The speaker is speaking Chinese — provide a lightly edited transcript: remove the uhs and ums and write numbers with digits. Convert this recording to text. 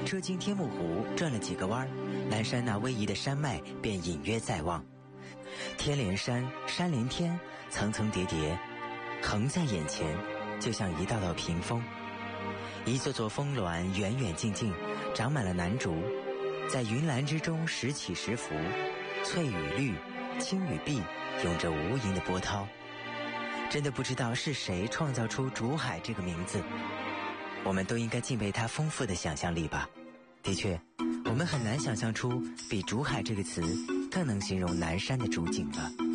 车经天目湖转了几个弯，南山那逶迤的山脉便隐约在望。天连山，山连天，层层叠叠，横在眼前，就像一道道屏风。一座座峰峦远远近近，长满了楠竹，在云岚之中时起时伏，翠与绿，青与碧，涌着无垠的波涛。真的不知道是谁创造出竹海这个名字，我们都应该敬佩它丰富的想象力吧。的确，我们很难想象出比竹海这个词更能形容南山的竹景了。